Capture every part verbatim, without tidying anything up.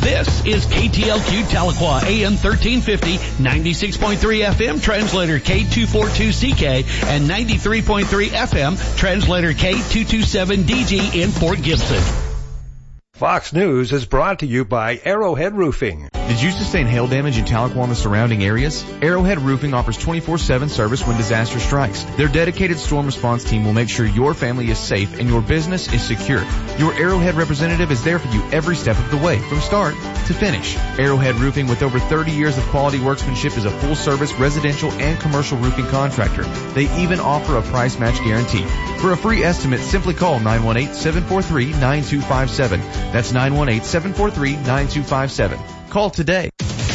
This is K T L Q Tahlequah, A M thirteen fifty, ninety-six point three F M, translator K two forty-two C K, and ninety-three point three F M, translator K two twenty-seven D G in Fort Gibson. Fox News is brought to you by Arrowhead Roofing. Did you sustain hail damage in Tahlequah and the surrounding areas? Arrowhead Roofing offers twenty-four seven service when disaster strikes. Their dedicated storm response team will make sure your family is safe and your business is secure. Your Arrowhead representative is there for you every step of the way, from start to finish. Arrowhead Roofing, with over thirty years of quality workmanship, is a full-service residential and commercial roofing contractor. They even offer a price match guarantee. For a free estimate, simply call nine one eight, seven four three, nine two five seven. That's nine one eight, seven four three, nine two five seven. Call today.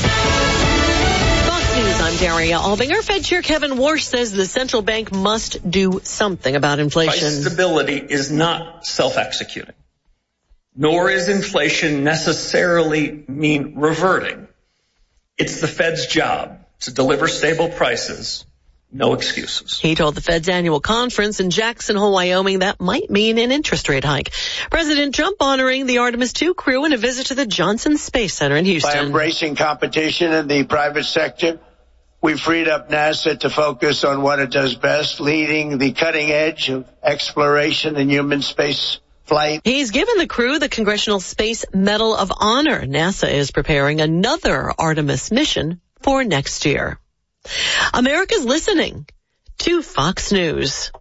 Fox News, I'm Daria Albinger. Fed Chair Kevin Warsh says the central bank must do something about inflation. Price stability is not self-executing, nor is inflation necessarily mean reverting. It's the Fed's job to deliver stable prices. No excuses. He told the Fed's annual conference in Jackson Hole, Wyoming, that might mean an interest rate hike. President Trump honoring the Artemis two crew in a visit to the Johnson Space Center in Houston. By embracing competition in the private sector, we freed up NASA to focus on what it does best, leading the cutting edge of exploration in human space flight. He's given the crew the Congressional Space Medal of Honor. NASA is preparing another Artemis mission for next year. America's listening to Fox News.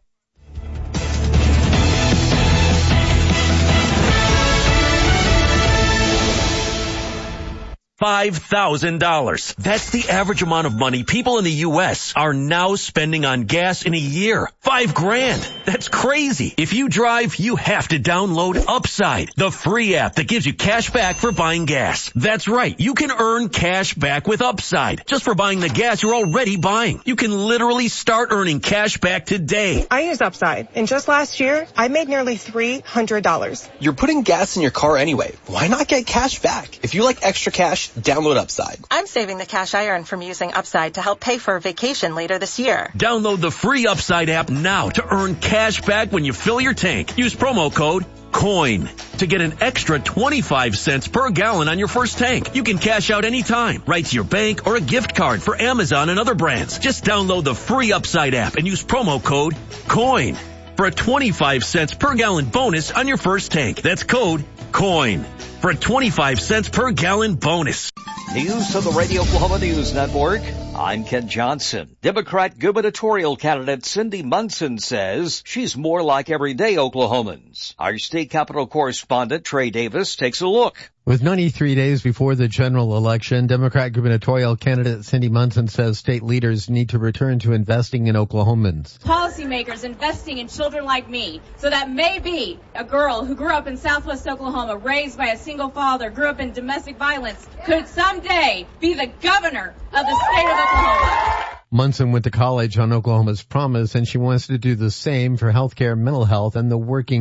five thousand dollars. That's the average amount of money people in the U S are now spending on gas in a year. Five grand. That's crazy. If you drive, you have to download Upside, the free app that gives you cash back for buying gas. That's right. You can earn cash back with Upside just for buying the gas you're already buying. You can literally start earning cash back today. I use Upside, and just last year, I made nearly three hundred dollars. You're putting gas in your car anyway. Why not get cash back? If you like extra cash, download Upside. I'm saving the cash I earn from using Upside to help pay for a vacation later this year. Download the free Upside app now to earn cash back when you fill your tank. Use promo code COIN to get an extra twenty-five cents per gallon on your first tank. You can cash out anytime, right to your bank or a gift card for Amazon and other brands. Just download the free Upside app and use promo code COIN for a twenty-five cents per gallon bonus on your first tank. That's code COIN for a twenty-five cents per gallon bonus. News of the Radio Oklahoma News Network. I'm Ken Johnson. Democrat gubernatorial candidate Cindy Munson says she's more like everyday Oklahomans. Our state capitol correspondent Trey Davis takes a look. With ninety-three days before the general election, Democrat gubernatorial candidate Cindy Munson says state leaders need to return to investing in Oklahomans. Policymakers investing in children like me, so that maybe a girl who grew up in southwest Oklahoma, raised by a single father, grew up in domestic violence, could someday be the governor of the state of Oklahoma. Munson went to college on Oklahoma's Promise, and she wants to do the same for healthcare, mental health, and the working